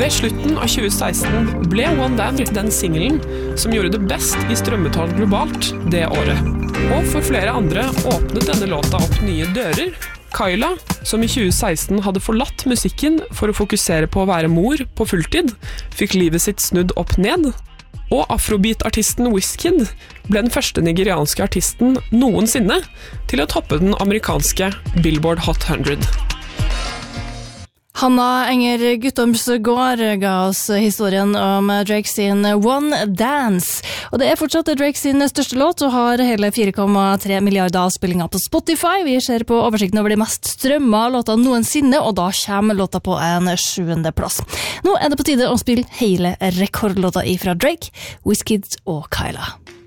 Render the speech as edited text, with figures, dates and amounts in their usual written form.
Ved slutten av 2016 ble One Dance den singelen som gjorde det best i strømmetall globalt det året. Og for flere andre åpnet denne låta opp nye dører. Kyla, som i 2016 hadde forlatt musikken for å fokusere på å være mor på fulltid, fikk livet sitt snudd opp ned. Og afrobeat-artisten Wizkid ble den første nigerianske artisten noensinne til å toppe den amerikanske Billboard Hot 100. Hanna Enger Guttormsgård ga oss historien om Drake sin One Dance. Og det fortsatt Drake sin største låt og har hele 4,3 milliarder avspillinger på Spotify. Vi ser på oversikten over de mest strømma låtene noensinne, og da kommer låta på en 7. plass. Nå det på tide å spille hele rekordlåta ifra Drake, Wizkid og Kyla.